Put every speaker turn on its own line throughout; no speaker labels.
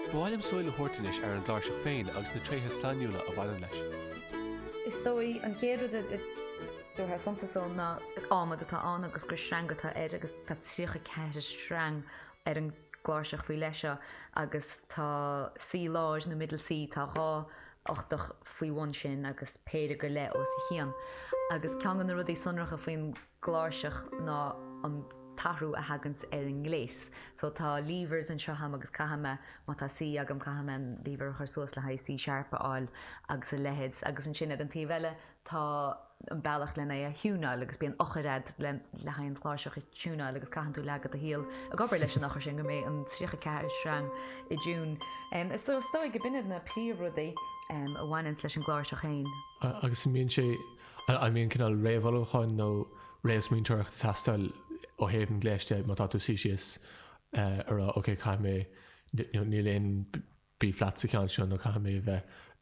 Bháilim sóil thuirtanis ar an gláirseach féin agus na tréthe sláinniúla a bhailan leis.
Is dói an chéad dútha suntasón na ámad atá an agus gur sreangatá agus tá tíocha ceise sreang ar an gláirseach faoi leise agus tá sí láis na middle sí tá rá 8 faoi sin agus péidir gur le ó sa chéan. Agus ceangan na rudí sunracha faoin gláirseach ná an tarú a hagans ar an nglés. So tá levers an seo agus caime má tá sí agam caime lever chuir suas le haid sí sharpa áil agus a lehead agus an sin an tíhile tá an bailach lena a hiúna agus bíon ochad le hain chláiseach i túúna agus caian tú legad a híal a gobar leis nach sin go mé an trícha ceir srang i dún. Is so stoi go binad na príomhrudaí a bhhainins leis an gláirseach chéin.
Agus míonn sé míon cinál réomhháin nó réas míontóireachta tastal ó héhann gléiste má tá tú síos ar oké caiimé ní léon bí flat sa cean sin nó caiimé bheith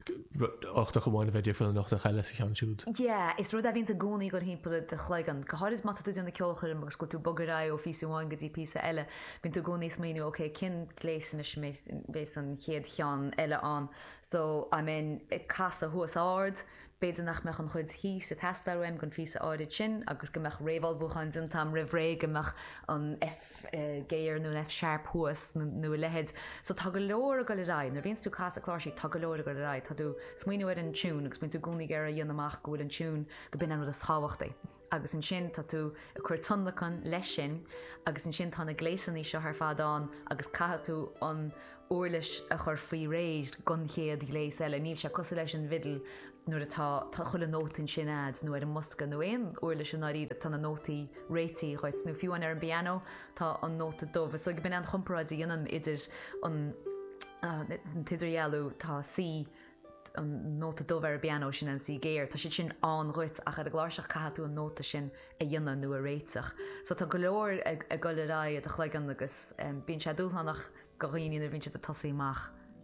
8 gomáin bheith difriúil nach a chaile sa chean siúd.
Is rud a bhín a gcónaí go hípa de chléigan. Goáir má tú an na ceolchair agus go tú bogarrá ó fíúháin go dtí pí eile, bín tú gcónaí smíú oké cin lééisan bés an chéad chean eile an. So casa thuas áard, beidir nach meach an chuid hí sa testarhaim gon fí áid sin agus go meach réháil bhchain sin tam rihré go meach an F géir nó F sharp thuas nó lehead. So tá go leir go le rá, na bhíonn tú casa chláirí tá go leir go le rá, tá tú smaoinú ar an tún agus bín tú gcónaí ar a dhéanamach go bhfuil an tún go bin an rud a táhachtaí. Agus an sin tá tú a chuir tunlachan leis sin agus an sin tána gléisaní seo ar fádán agus caithe tú an uirlis a chur faoi réid gon chéad gléis eile níl se cos leis an vidal nuair atá chula nótain sin ad nó ar an musca nó éon uirlis an áí tána nótaí réitií chuid nó fiúin ar an piano tá an nóta dómh. So go bin an chumráidí dionam idir an tiidirhealú tá sí an nóta dómh ar piano sin an sí géir, tá si sin an ruit a chu a gláirseach caiú an nóta sin a dionann nó a réiteach. So tá go leir a go le rá a chléigan agus bíonn sé dúlhanach go rií a bhíonn si a tosaíach